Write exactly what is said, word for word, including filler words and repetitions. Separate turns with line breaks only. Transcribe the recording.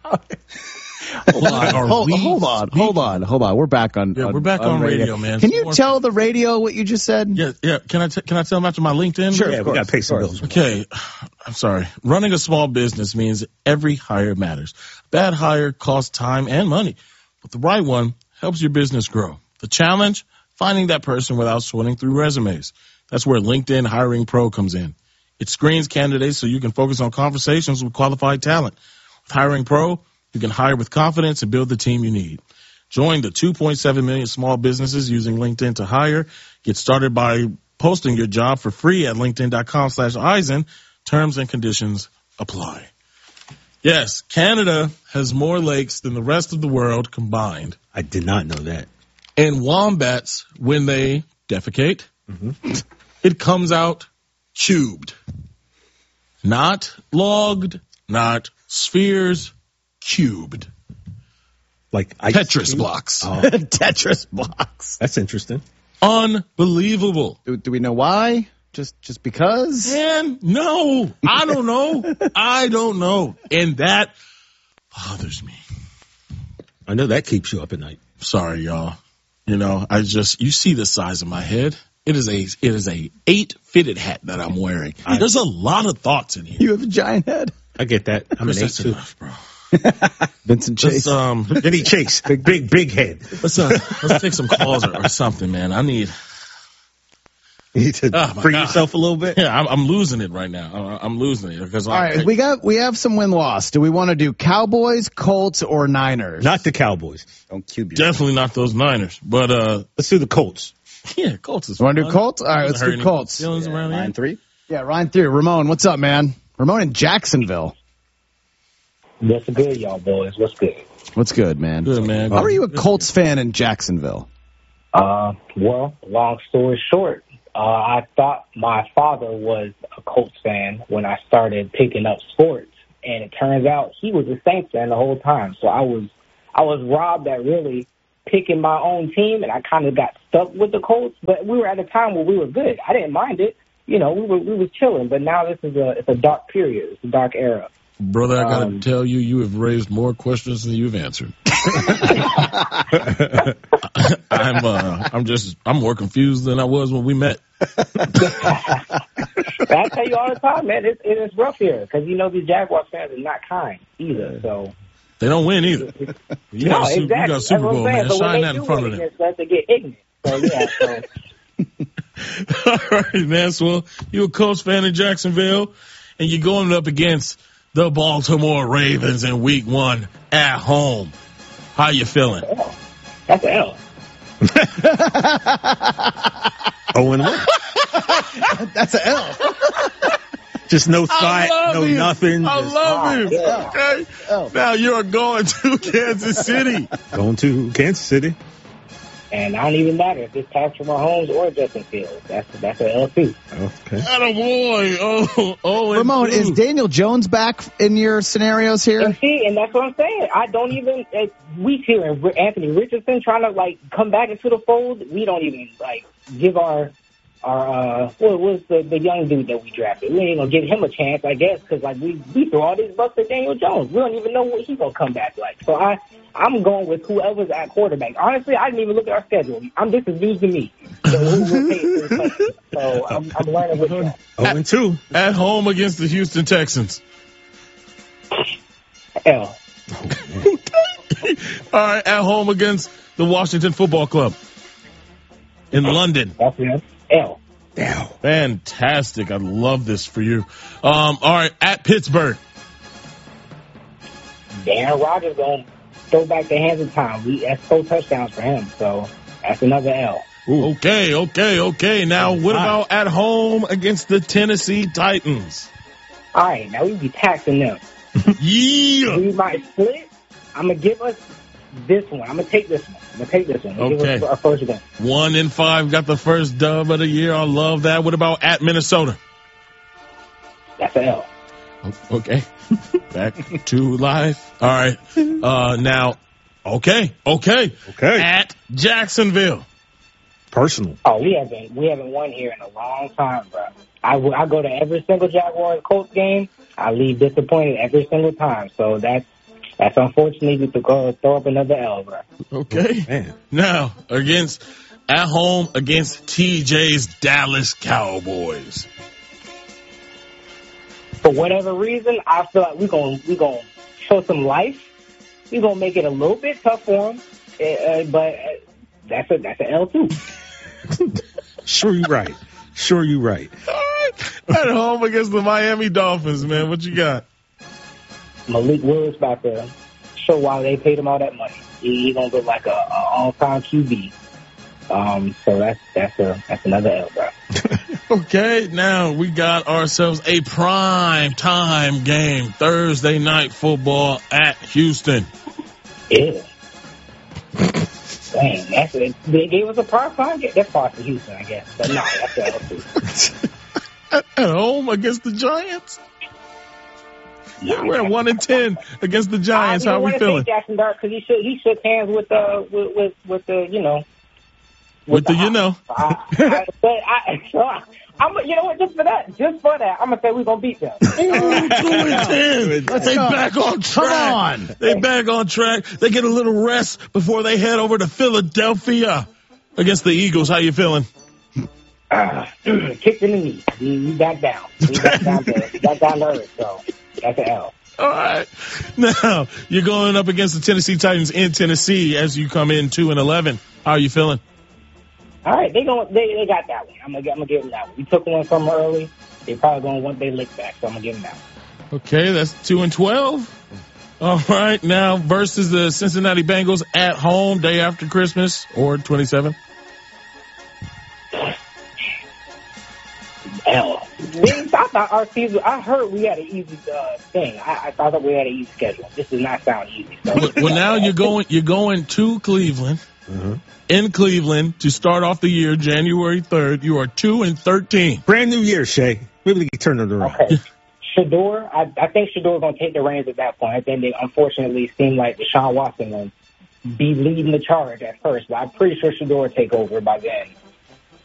Hold on, hold, hold on, hold on, hold on. We're back on.
Yeah,
on,
we're back on, on radio. radio, man.
Can you More tell the radio what you just said?
Yeah, yeah. Can I t- can I tell them after my LinkedIn?
Sure,
yeah, we got to pay some bills.
Okay, I'm sorry. Running a small business means every hire matters. Bad hire costs time and money, but the right one helps your business grow. The challenge: finding that person without sorting through resumes. That's where LinkedIn Hiring Pro comes in. It screens candidates so you can focus on conversations with qualified talent. With Hiring Pro, you can hire with confidence and build the team you need. Join the two point seven million small businesses using LinkedIn to hire. Get started by posting your job for free at linkedin.com slash Eisen. Terms and conditions apply. Yes, Canada has more lakes than the rest of the world combined.
I did not know that.
And wombats, when they defecate, mm-hmm. it comes out cubed. Not logged, not spheres, cubed.
Like ice
Tetris
cube?
blocks.
Oh.
Tetris blocks.
That's interesting.
Unbelievable.
Do, do we know why? Just just because?
Man, no. I don't know. I don't know. And that bothers me.
I know that keeps you up at night.
Sorry, y'all. You know, I just, you see the size of my head. It is a, it is a eight fitted hat that I'm wearing. I, There's a lot of thoughts in here.
You have a giant head.
I get that. I'm
Chris,
an eight
that's
too.
enough, bro.
Vincent Chase.
Let's, um,
then he Chase. Big, big, big head.
Let's, uh, let's take some calls or, or something, man. I need.
You need to
oh
free
God.
yourself a little bit.
Yeah, I'm, I'm losing it right now. I'm losing it because.
All
I,
right, we got we have some win loss. Do we want to do Cowboys, Colts, or Niners?
Not the Cowboys.
Don't cube you.
Definitely not those Niners. But uh,
let's do the Colts.
Yeah, Colts is.
Want to do Colts? All right, let's do Colts.
Yeah, around
Ryan three. Yeah, Ryan three. Ramon, what's up, man? Ramon in Jacksonville.
What's good, y'all boys? What's good?
What's good, man?
Good, man.
How are you a Colts fan in Jacksonville?
Uh, well, long story short, uh, I thought my father was a Colts fan when I started picking up sports, and it turns out he was a Saints fan the whole time. So I was, I was robbed at really picking my own team, and I kind of got stuck with the Colts. But we were at a time where we were good. I didn't mind it. You know, we were we were chilling. But now this is a it's a dark period. It's a dark era.
Brother, I gotta
Um,
tell you, you have raised more questions than you've answered. I'm, uh, I'm just, I'm more confused than I was when we met.
I tell you all the time, man, it, it is rough here because you know these Jaguars fans are not kind either. So
They don't win either. You
no,
got, a,
exactly.
you got a
That's
Super
what I'm
Bowl,
saying.
man.
But when
Shine
they
that
do
in front
win
of them.
against us, they get ignorant. So yeah. So.
All right, man. So, well, you're a Colts fan in Jacksonville, and you're going up against the Baltimore Ravens in Week One at home. How you feeling?
L. That's an L.
Oh, and one.
That's an L.
Just no thought, no
you.
nothing.
I
Just
love you.
yeah.
Okay. Now you're going to Kansas City.
going to Kansas City.
And I don't even matter if it's Patrick Mahomes or Justin Fields. That's that's an L too.
Okay.
Attaboy. Oh, oh, and
Ramon,
two.
is Daniel Jones back in your scenarios here?
And see, and that's what I'm saying. I don't even it, we hearing Anthony Richardson trying to like come back into the fold. We don't even like give our our uh what was the the young dude that we drafted. We ain't gonna give him a chance, I guess, because like we we threw all these bucks at Daniel Jones. We don't even know what he's gonna come back like. So I. I'm going with whoever's at quarterback. Honestly, I didn't even look at our schedule. I'm this is news to me. So, who will pay for the play? So I'm, I'm learning with that.
Oh, and two.
At home against the Houston Texans.
L.
All right, at home against the Washington Football Club in London.
That's it. L.
Damn.
Fantastic. I love this for you. Um, all right, at Pittsburgh.
Darren Rodgers going to throw back the hands of time. We, that's four touchdowns for him. So that's another L.
Ooh. Okay, okay, okay. Now, what about at home against the Tennessee Titans?
All right, now we be taxing them.
Yeah.
We might split. I'm going to give us this one. I'm going to take this one. I'm going to take this one. We'll
Okay.
Give us our first one.
One in five got the first dub of the year. I love that. What about at Minnesota?
That's an L.
Okay. Back to life. All right. Uh, now, okay, okay.
Okay.
At Jacksonville.
Personal.
Oh, we haven't we haven't won here in a long time, bro. I, w- I go to every single Jaguars Colts game. I leave disappointed every single time. So that's That's unfortunately to go throw up another L, bro.
Okay.
Man.
Now, against at home against T J's Dallas Cowboys.
For whatever reason, I feel like we're going we gonna show some life. We're going to make it a little bit tough for them. Uh, but that's a, that's an L, too.
Sure you right. Sure you right.
All right. At home against the Miami Dolphins, man. What you got?
Malik Willis about to show why they paid him all that money. He, he going to look like a, a all-time Q B. Um, so that's that's a that's another L, bro.
Okay, now we got ourselves a prime time game, Thursday night football at Houston.
Yeah. Dang, that's it. They gave us a prime time game. That's part of Houston, I guess. But no, that's the L too.
At, at home against the Giants.
Nah,
We're at one and ten against the Giants. How are we feeling?
Jackson Dart, because he shook he shook hands with uh with with, with the you know.
With, with the, the you know.
I, I, but I, so I, I'm you know what? Just for that, just for that, I'm gonna say we're gonna beat them.
two and ten.
Let's
they
go.
back on track.
Come on.
They back on track. They get a little rest before they head over to Philadelphia against the Eagles. How you feeling?
Uh, kicked in the knee. We, we back down. We back down to we back down to earth. So that's an L.
All right. Now you're going up against the Tennessee Titans in Tennessee as you come in two and eleven. How are you feeling?
All right, they going they they got that one. I'm gonna I'm gonna give them that one. We took one from them early. They probably gonna want their lick back, so I'm gonna give them that one.
Okay, that's two and twelve. All right, now versus the Cincinnati Bengals at home day after Christmas or twenty-seven.
L. I thought our season. I heard we had an easy uh, thing. I, I thought we had an easy schedule. This does not sound easy. So.
Well, well, now you're going you're going to Cleveland.
Uh-huh.
In Cleveland to start off the year, January third. You are two and thirteen.
Brand new year, Shay. Maybe we can turn it around.
Okay. Shador, I, I think Shador's going to take the reins at that point. I think they unfortunately seem like Deshaun Watson will be leading the charge at first, but I'm pretty sure Shador will take over by then.